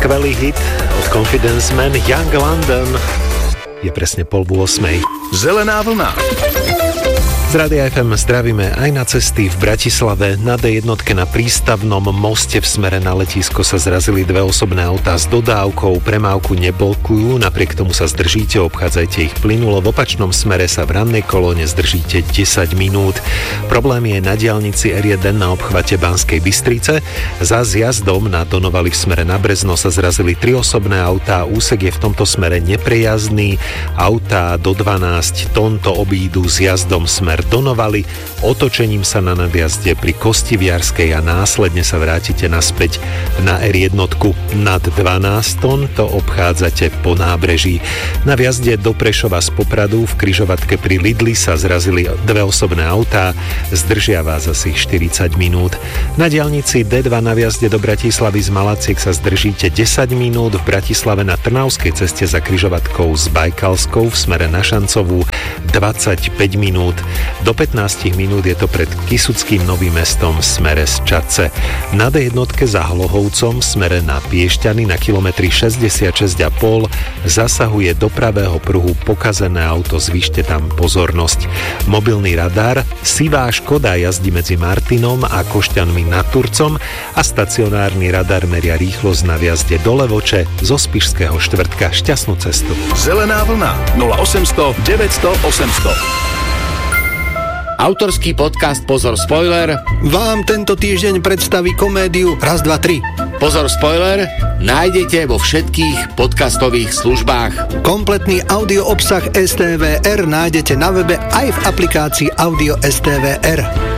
skvelý hit od Confidence Man, Young London. Je presne 7:30. Zelená vlna. Z Rádia FM zdravíme aj na cesty v Bratislave. Na D1 na prístavnom moste v smere na letisko sa zrazili dve osobné autá s dodávkou. Premávku neblokujú, napriek tomu sa zdržíte, obchádzajte ich plynulo. V opačnom smere sa v rannej kolóne zdržíte 10 minút. Problém je na diaľnici R1 na obchvate Banskej Bystrice. Za zjazdom na Donovali v smere na Brezno sa zrazili 3 osobné autá. Úsek je v tomto smere neprejazdný. Autá do 12 tón to obídu zjazdom smer Donovali, otočením sa na nadjazde pri Kostiviarskej a následne sa vrátite naspäť na R1 nad 12 tón, to obchádzate po nábreží. Na vjazde do Prešova z Popradu v križovatke pri Lidli sa zrazili dve osobné autá, zdržia vás asi 40 minút. Na diaľnici D2 na vjazde do Bratislavy z Malaciek sa zdržíte 10 minút, v Bratislave na Trnavskej ceste za križovatkou s Bajkalskou v smere na Šancovú 25 minút. Do 15 minút je to pred Kysuckým Novým Mestom v smere z Čadce. Na D1 za Hlohovcom v smere na Piešťany na kilometri 66,5 zasahuje do pravého pruhu pokazené auto, zvyšte tam pozornosť. Mobilný radar, sivá Škoda jazdí medzi Martinom a Košťanmi nad Turcom a stacionárny radar meria rýchlosť na vjazde do Levoče zo Spišského štvrtka. Šťastnú cestu. Zelená vlna 0800 900 800. Autorský podcast Pozor spoiler vám tento týždeň predstaví komédiu Raz, dva, tri. Pozor spoiler nájdete vo všetkých podcastových službách. Kompletný audio obsah STVR nájdete na webe aj v aplikácii Audio STVR.